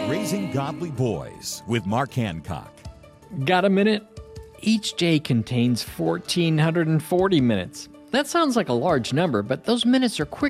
Raising Godly Boys with Mark Hancock. Got a minute? Each day contains 1,440 minutes. That sounds like a large number, but those minutes are quick